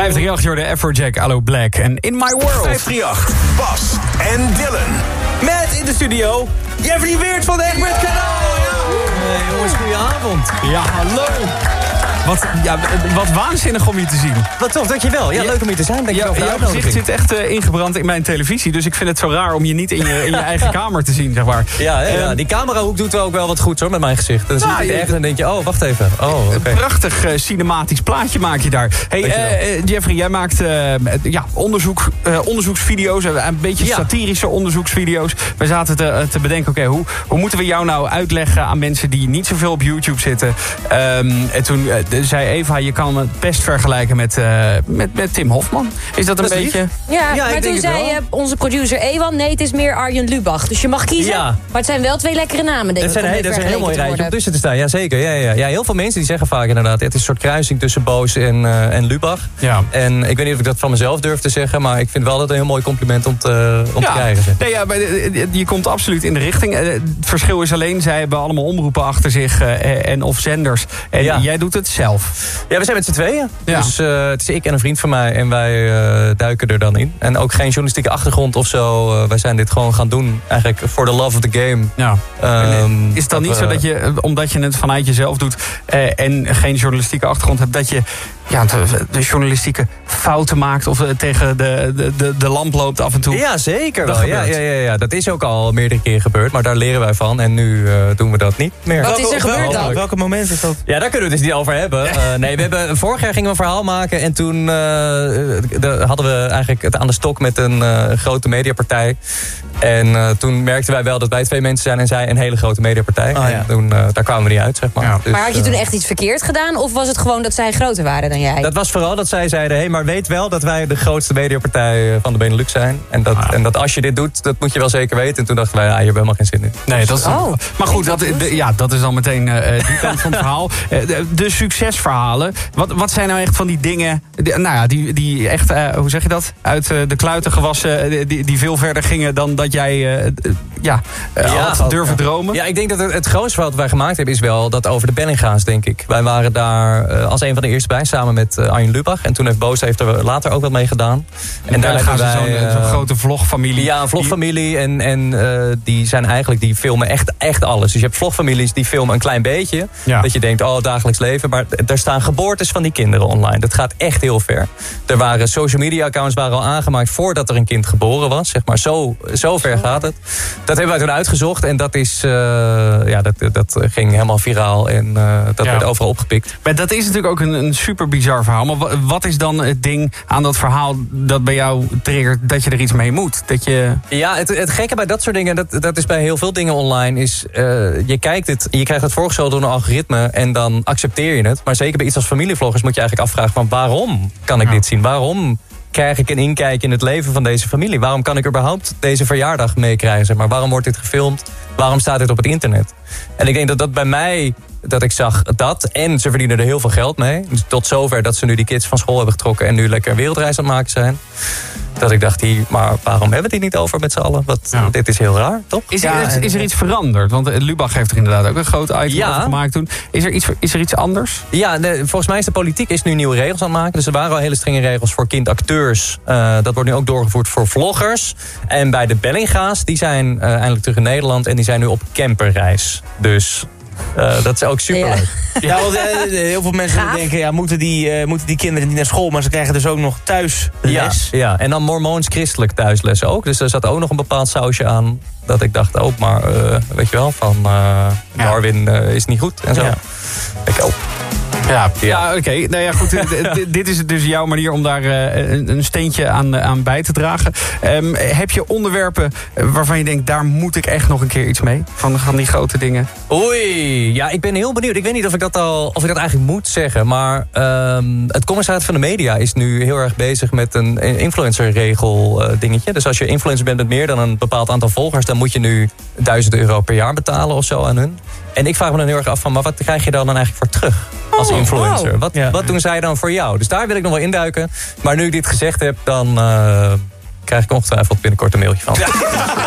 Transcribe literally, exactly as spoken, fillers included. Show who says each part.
Speaker 1: vijfdrieënachtig, je hoorde Afrojack, Allo Black en In My World.
Speaker 2: vijfdrieënachtig, Bas en Dylan.
Speaker 3: Met in de studio Jeffrey Weert van de Egbert Kanaal. Ja.
Speaker 4: Hey, jongens, goedenavond.
Speaker 1: Ja, hallo. Wat, ja, wat waanzinnig om je te zien.
Speaker 4: Wat tof, dankjewel. Ja,
Speaker 1: Ja.
Speaker 4: leuk om hier te zijn. Dankjewel
Speaker 1: Ja,
Speaker 4: voor de
Speaker 1: jouw gezicht
Speaker 4: uitnodiging.
Speaker 1: zit echt uh, ingebrand in mijn televisie. Dus ik vind het zo raar om je niet in je, in je eigen kamer te zien, zeg maar.
Speaker 4: Ja, hè, ja,
Speaker 1: Um,
Speaker 4: die camerahoek doet wel ook wel wat goed hoor, met mijn gezicht. Dan
Speaker 1: Nou,
Speaker 4: zie je
Speaker 1: je-
Speaker 4: het echt en denk je, oh, wacht even. Oh, oké.
Speaker 1: Een prachtig uh, cinematisch plaatje maak je daar. Hey,
Speaker 4: Dankjewel.
Speaker 1: uh, uh, Jeffrey, jij maakt uh, ja, onderzoek, uh, onderzoeksvideo's. uh, Een beetje
Speaker 4: Ja.
Speaker 1: satirische onderzoeksvideo's. We zaten te, uh, te bedenken, oké, hoe, hoe moeten we jou nou uitleggen aan mensen die niet zoveel op YouTube zitten? Um, en toen uh, zei Eva, je kan het best vergelijken met, uh, met, met Tim Hofman. Is dat een
Speaker 4: Dat is lief.
Speaker 1: beetje...
Speaker 5: Ja,
Speaker 4: Ja, ik
Speaker 5: maar
Speaker 4: denk
Speaker 5: toen
Speaker 4: het
Speaker 5: zei
Speaker 4: wel.
Speaker 5: uh, onze producer Ewan, nee, het is meer Arjen Lubach. Dus je mag kiezen,
Speaker 4: Ja.
Speaker 5: maar het zijn wel twee lekkere namen, denk
Speaker 4: Dat
Speaker 5: ik.
Speaker 4: zijn,
Speaker 5: om
Speaker 4: hey,
Speaker 5: mee
Speaker 4: dat is een heel mooi
Speaker 5: vergeleken te
Speaker 4: rijtje om
Speaker 5: worden.
Speaker 4: tussen te staan. Ja, zeker. Ja, ja, ja. heel veel mensen die zeggen vaak inderdaad, het is een soort kruising tussen Boos en, uh, en Lubach.
Speaker 1: Ja.
Speaker 4: En ik weet niet of ik dat van mezelf durf te zeggen, maar ik vind wel dat een heel mooi compliment om te, om te krijgen. Zeg.
Speaker 1: Nee, ja, maar je je komt absoluut in de richting. Eh, Het verschil is alleen, zij hebben allemaal omroepen achter zich eh, en of zenders. En
Speaker 4: Ja.
Speaker 1: jij doet het zelf.
Speaker 4: Ja, we zijn met z'n tweeën.
Speaker 1: Ja.
Speaker 4: Dus uh, het is ik en een vriend van mij en wij uh, duiken er dan in. En ook geen journalistieke achtergrond of zo. Uh, wij zijn dit gewoon gaan doen, eigenlijk for the love of the game.
Speaker 1: Ja.
Speaker 4: Um,
Speaker 1: Is het dan niet
Speaker 4: we-
Speaker 1: zo dat je, omdat je het vanuit jezelf doet eh, en geen journalistieke achtergrond hebt, dat je ja, de, de journalistieke fouten maakt of eh, tegen de, de, de, de lamp loopt af en toe?
Speaker 4: Ja, zeker
Speaker 1: Dat
Speaker 4: wel. Ja,
Speaker 1: gebeurt.
Speaker 4: ja, ja, ja. Dat is ook al meerdere keren gebeurd, maar daar leren wij van. En nu uh, doen we dat niet meer.
Speaker 5: Wat is er gebeurd dan?
Speaker 3: Op welke moment is dat?
Speaker 4: Ja, daar kunnen we het dus niet over hebben. Uh, nee, we hebben, vorig jaar gingen we een verhaal maken. En toen uh, de, hadden we eigenlijk het aan de stok met een uh, grote mediapartij. En uh, toen merkten wij wel dat wij twee mensen zijn en zij een hele grote mediapartij.
Speaker 3: Oh, ja.
Speaker 4: En toen, uh, daar kwamen we niet uit, zeg maar.
Speaker 1: Ja.
Speaker 4: Dus,
Speaker 5: Maar had je toen
Speaker 4: uh,
Speaker 5: echt iets verkeerd gedaan? Of was het gewoon dat zij groter waren dan jij?
Speaker 4: Dat was vooral dat zij zeiden, hé, hey, maar weet wel dat wij de grootste mediapartij van de Benelux zijn. En dat,
Speaker 1: Ah.
Speaker 4: en dat als je dit doet, dat moet je wel zeker weten. En toen dachten wij, ja, hier hebben we helemaal geen zin in.
Speaker 1: Nee, dat is dan,
Speaker 5: Oh.
Speaker 1: maar goed, dat, de- ja, dat is dan meteen uh, die kant van het verhaal. Uh, de, de succesverhalen. Wat, wat zijn nou echt van die dingen, die, nou ja, die, die echt, uh, hoe zeg je dat? Uit uh, de kluiten gewassen, uh, die, die veel verder gingen dan dat jij uh, ja, uh,
Speaker 4: Ja.
Speaker 1: had durven dromen?
Speaker 4: Ja, ik denk dat het, het grootste verhaal dat wij gemaakt hebben is wel dat over de Bellinga's, denk ik. Wij waren daar uh, als een van de eerste bij, samen met uh, Arjen Lubach. En toen heeft Boos heeft er later ook wat mee gedaan.
Speaker 1: En daar gaan ze
Speaker 4: hebben
Speaker 1: zo'n
Speaker 4: wij,
Speaker 1: uh, zo'n
Speaker 4: uh,
Speaker 1: grote vlogfamilie.
Speaker 4: Ja, een vlogfamilie. En, en uh, die zijn eigenlijk, die filmen echt, echt alles. Dus je hebt vlogfamilies die filmen een klein beetje.
Speaker 1: Ja.
Speaker 4: Dat je denkt, oh, dagelijks leven. Maar er staan geboortes van die kinderen online. Dat gaat echt heel ver. Er waren social media accounts waren al aangemaakt voordat er een kind geboren was. Zeg maar, zo, zo ver gaat het. Dat hebben wij toen uitgezocht. En dat is, uh, ja, dat, dat ging helemaal viraal. En uh, dat
Speaker 1: Ja.
Speaker 4: werd overal opgepikt.
Speaker 1: Maar dat is natuurlijk ook een, een super bizar verhaal. Maar wa- wat is dan het ding aan dat verhaal dat bij jou triggert dat je er iets mee moet? Dat je...
Speaker 4: Ja, het, het gekke bij dat soort dingen, dat, dat is bij heel veel dingen online, is uh, je kijkt het, je krijgt het voorgesteld door een algoritme en dan accepteer je het. Maar zeker bij iets als familievloggers moet je eigenlijk afvragen van waarom kan ik
Speaker 1: Ja.
Speaker 4: dit zien? Waarom krijg ik een inkijk in het leven van deze familie? Waarom kan ik überhaupt deze verjaardag meekrijgen? Zeg maar? Waarom wordt dit gefilmd? Waarom staat dit op het internet? En ik denk dat dat bij mij, dat ik zag dat. En ze verdienen er heel veel geld mee. Dus tot zover dat ze nu die kids van school hebben getrokken en nu lekker een wereldreis aan het maken zijn. Dat ik dacht, hier, maar waarom hebben we het hier niet over met z'n allen? Wat,
Speaker 1: Ja.
Speaker 4: Dit is heel raar, toch?
Speaker 1: Is er,
Speaker 3: Ja,
Speaker 1: is,
Speaker 3: en-
Speaker 1: is er iets veranderd? Want eh, Lubach heeft er inderdaad ook een groot item
Speaker 4: Ja.
Speaker 1: over gemaakt toen. Is er iets, is er iets anders?
Speaker 4: Ja, de, volgens mij is de politiek is nu nieuwe regels aan het maken. Dus er waren al hele strenge regels voor kindacteurs. Uh, dat wordt nu ook doorgevoerd voor vloggers. En bij de Bellinga's, die zijn uh, eindelijk terug in Nederland. En die zijn nu op camperreis. Dus uh, dat is ook superleuk.
Speaker 3: Ja, want eh, heel veel mensen
Speaker 5: Gaaf.
Speaker 3: denken, ja, moeten die, uh, moeten die kinderen niet naar school, maar ze krijgen dus ook nog thuis
Speaker 4: Ja,
Speaker 3: les.
Speaker 4: ja, en dan mormoons-christelijk thuislessen ook. Dus er zat ook nog een bepaald sausje aan. Dat ik dacht, oh, maar uh, weet je wel, van uh, Darwin uh, is niet goed en zo.
Speaker 3: Ja.
Speaker 4: Ik ook.
Speaker 1: Ja, ja oké. Nou ja, goed. d- d- dit is dus jouw manier om daar uh, een, een steentje aan, uh, aan bij te dragen. Um, heb je onderwerpen waarvan je denkt, daar moet ik echt nog een keer iets mee? Van, van die grote dingen?
Speaker 4: Oei, ja, ik ben heel benieuwd. Ik weet niet of ik dat al, of ik dat eigenlijk moet zeggen. Maar um, het commissariaat van de media is nu heel erg bezig met een influencerregel uh, dingetje. Dus als je influencer bent met meer dan een bepaald aantal volgers, dan moet je nu duizend euro per jaar betalen of zo aan hun. En ik vraag me dan heel erg af van, maar wat krijg je dan, dan eigenlijk voor terug als influencer?
Speaker 5: wow.
Speaker 4: Wat,
Speaker 3: Ja.
Speaker 4: wat doen zij dan voor jou? Dus daar wil ik nog wel induiken. Maar nu ik dit gezegd heb, dan uh, krijg ik ongetwijfeld binnenkort een mailtje van.